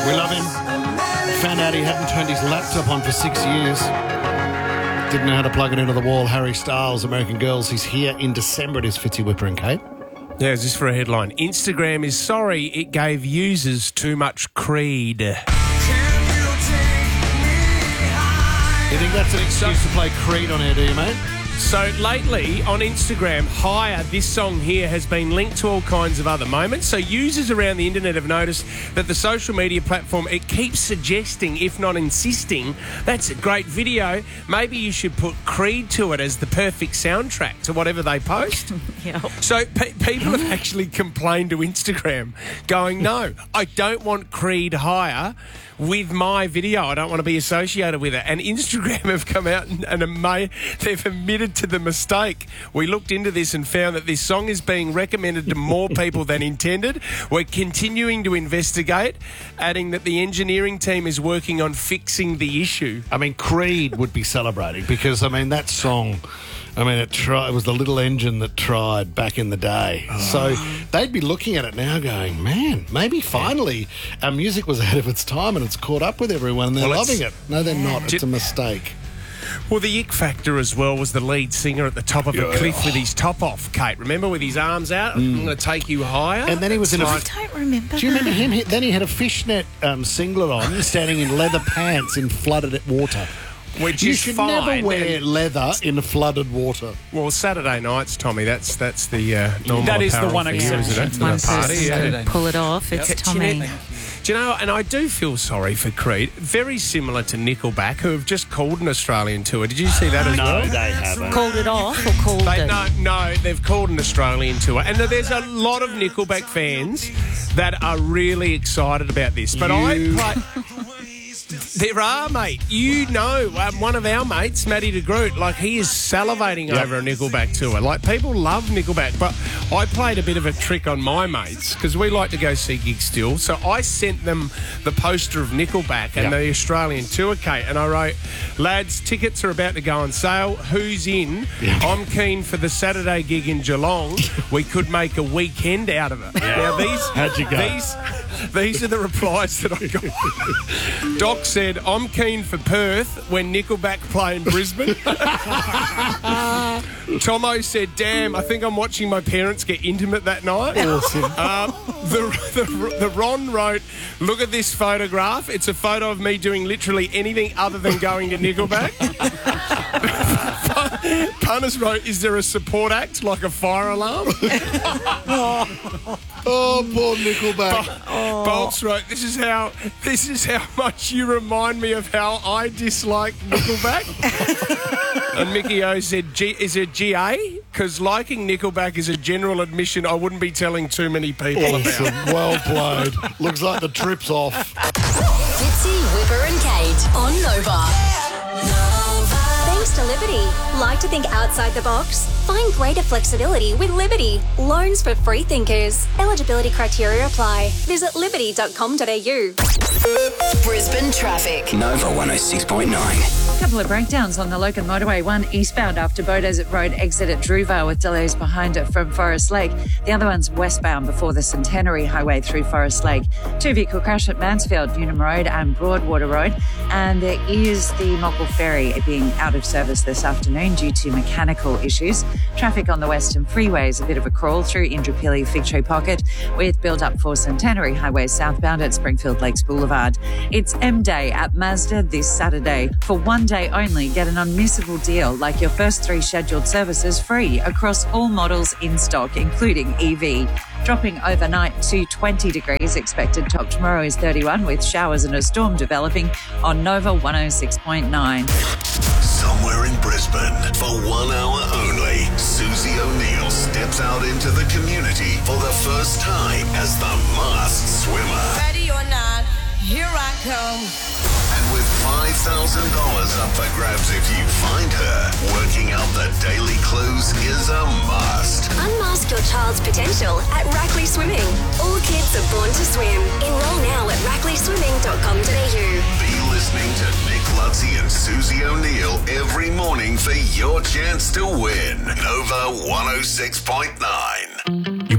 We love him. Found out he hadn't turned his laptop on for 6 years. Didn't know how to plug it into the wall. Harry Styles, American Girls. He's here in December. It is Fitzy, Whipper and Kate. Yeah, just for a headline. Instagram is sorry it gave users too much Creed. You think that's an excuse to play Creed on air, do you, mate? So lately on Instagram, Higher, this song here has been linked to all kinds of other moments. So users around the internet have noticed that the social media platform, it keeps suggesting, if not insisting, that's a great video. Maybe you should put Creed to it as the perfect soundtrack to whatever they post. Yep. So people have actually complained to Instagram going, no, I don't want Creed Higher with my video. I don't want to be associated with it. And Instagram have come out and they've admitted to the mistake. We looked into this and found that this song is being recommended to more people than intended. We're continuing to investigate, adding that the engineering team is working on fixing the issue. I mean, Creed would be celebrating because, I mean, that song... I mean, it was the little engine that tried back in the day. Oh. So they'd be looking at it now going, man, maybe finally our music was ahead of its time and it's caught up with everyone and they're loving it. No, they're not. It's a mistake. Well, the ick factor as well was the lead singer at the top of a cliff with his top off, Kate. Remember, with his arms out? I'm going to take you higher. And then he was in I don't remember. Do you remember him? Then he had a fishnet singlet on, standing in leather pants in flooded water. Which you is should fine. never wear leather in flooded water. Well, Saturday nights, Tommy, that's the normal. That is the apparel one for you, exception. isn't it? One For the party, person yeah. pull it off. It's Tommy. Do you know, and I do feel sorry for Creed. Very similar to Nickelback, who have just called an Australian tour. Did you see that as well? No, they haven't. Called it off or called it? No, they've called an Australian tour. And there's a lot of Nickelback fans that are really excited about this. But there are, mate. You know, one of our mates, Matty de Groot, like, he is salivating over a Nickelback tour. Like, people love Nickelback, but I played a bit of a trick on my mates because we like to go see gigs still. So I sent them the poster of Nickelback and the Australian tour, Kate, and I wrote, lads, tickets are about to go on sale. Who's in? I'm keen for the Saturday gig in Geelong. We could make a weekend out of it. Now, How'd you go? These are the replies that I got. Doc said, I'm keen for Perth when Nickelback play in Brisbane. Tomo said, damn, I think I'm watching my parents get intimate that night. Awesome. The Ron wrote, look at this photograph. It's a photo of me doing literally anything other than going to Nickelback. Punters wrote, is there a support act like a fire alarm? Oh, poor Nickelback. Bolts wrote, this is how much you remind me of how I dislike Nickelback. And Mickey O said, is it GA? Because liking Nickelback is a general admission I wouldn't be telling too many people about. Well played. Looks like the trip's off. Fitzy, Whipper and Kate on Nova. Thanks to Liberty. Like to think outside the box? Find greater flexibility with Liberty. Loans for free thinkers. Eligibility criteria apply. Visit liberty.com.au. Brisbane traffic. Nova 106.9. A couple of breakdowns on the Logan Motorway. One eastbound after Beaudesert Road exit at Druvale with delays behind it from Forest Lake. The other one's westbound before the Centenary Highway through Forest Lake. Two-vehicle crash at Mansfield, Newnham Road and Broadwater Road. And there is the Mockle Ferry being out of service this afternoon due to mechanical issues. Traffic on the Western Freeways, a bit of a crawl through Indooroopilly Fig Tree Pocket with build-up for Centenary Highway southbound at Springfield Lakes Boulevard. It's M-Day at Mazda this Saturday. For one day only, get an unmissable deal like your first 3 scheduled services free across all models in stock, including EV. Dropping overnight to 20 degrees. Expected top tomorrow is 31 with showers and a storm developing on Nova 106.9. Somewhere in Brisbane, for 1 hour only, Susie O'Neill steps out into the community for the first time as the masked swimmer. Ready or not, here I come. And with $5,000 up for grabs if you find her, working out the daily clues is a must. Unmask your child's potential at Rackley Swimming. All kids are born to swim. Enroll now at rackleyswimming.com.au. Be listening to Nick Ludsey and Susie O'Neill every morning for your chance to win. Nova 106.9. You put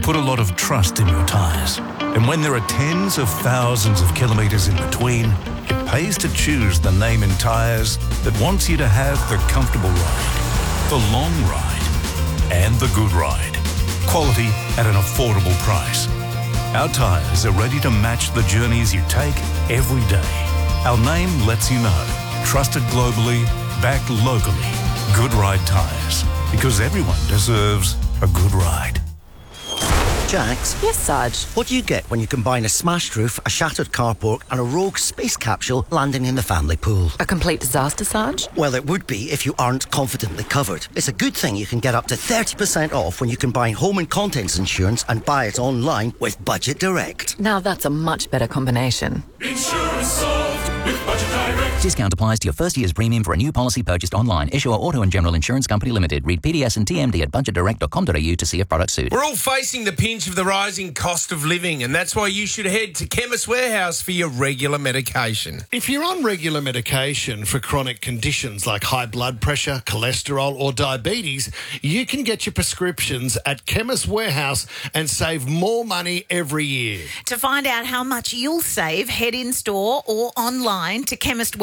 put a lot of trust in your tyres. And when there are tens of thousands of kilometres in between, it pays to choose the name in tyres that wants you to have the comfortable ride, the long ride, and the good ride. Quality at an affordable price. Our tyres are ready to match the journeys you take every day. Our name lets you know. Trusted globally, backed locally. Good Ride Tyres. Because everyone deserves a good ride. Jax? Yes, Sarge? What do you get when you combine a smashed roof, a shattered carport and a rogue space capsule landing in the family pool? A complete disaster, Sarge? Well, it would be if you aren't confidently covered. It's a good thing you can get up to 30% off when you combine home and contents insurance and buy it online with Budget Direct. Now that's a much better combination. Insurance solved with Budget Direct. Discount applies to your first year's premium for a new policy purchased online. Issuer Auto and General Insurance Company Limited. Read PDS and TMD at budgetdirect.com.au to see if products suit. We're all facing the pinch of the rising cost of living, and that's why you should head to Chemist Warehouse for your regular medication. If you're on regular medication for chronic conditions like high blood pressure, cholesterol or diabetes, you can get your prescriptions at Chemist Warehouse and save more money every year. To find out how much you'll save, head in store or online to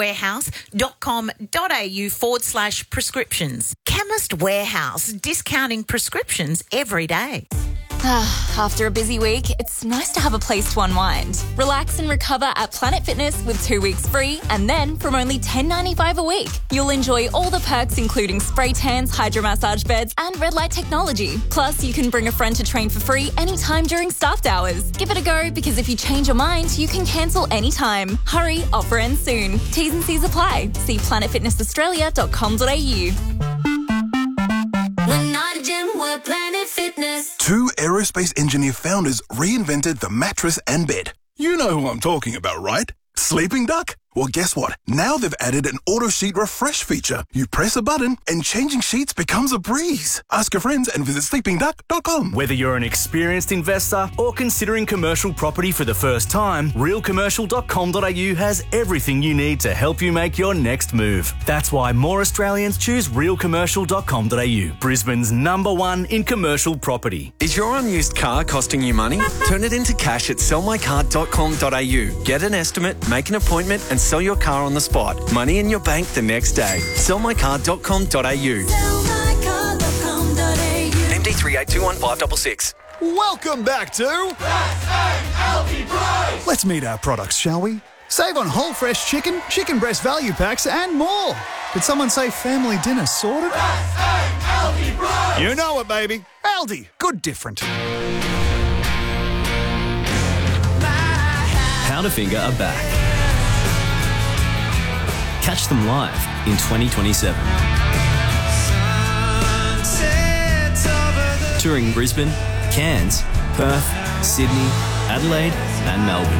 chemistwarehouse.com.au/prescriptions. Chemist Warehouse, discounting prescriptions every day. After a busy week, it's nice to have a place to unwind. Relax and recover at Planet Fitness with 2 weeks free, and then from only $10.95 a week, you'll enjoy all the perks including spray tans, hydromassage beds and red light technology. Plus, you can bring a friend to train for free anytime during staffed hours. Give it a go, because if you change your mind, you can cancel anytime. Hurry, offer ends soon. T's and C's apply. See planetfitnessaustralia.com.au. We're not a gym, we're Planet Fitness. Two aerospace engineer founders reinvented the mattress and bed. You know who I'm talking about, right? Sleeping Duck? Well, guess what? Now they've added an auto sheet refresh feature. You press a button and changing sheets becomes a breeze. Ask your friends and visit sleepingduck.com. Whether you're an experienced investor or considering commercial property for the first time, realcommercial.com.au has everything you need to help you make your next move. That's why more Australians choose realcommercial.com.au, Brisbane's #1 in commercial property. Is your unused car costing you money? Turn it into cash at sellmycar.com.au. Get an estimate, make an appointment and sell your car on the spot. Money in your bank the next day. Sellmycar.com.au. MD 3821566. Welcome back to Aldi Price. Let's meet our products, shall we? Save on whole fresh chicken, chicken breast value packs and more. Did someone say family dinner sorted? Aldi Price. You know it, baby. Aldi, good different. Powderfinger are back. Catch them live in 2027. Touring Brisbane, Cairns, Perth, Sydney, Adelaide and Melbourne.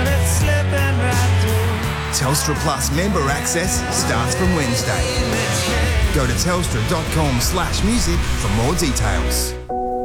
Telstra Plus member access starts from Wednesday. Go to telstra.com/music for more details.